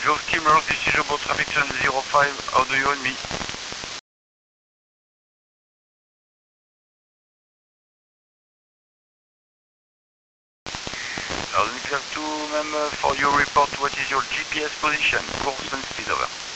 Gulf Steamers, this is Jumbo Traffic Channel 05, how do you and me? Clear to mem, for your report, what is your GPS position, course and speed, over?